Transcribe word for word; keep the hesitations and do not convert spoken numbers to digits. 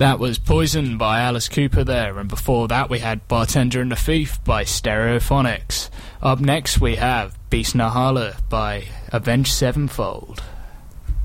That was Poison by Alice Cooper there, and before that we had Bartender and the Thief by Stereophonics. Up next we have Beast Nahala by Avenged Sevenfold.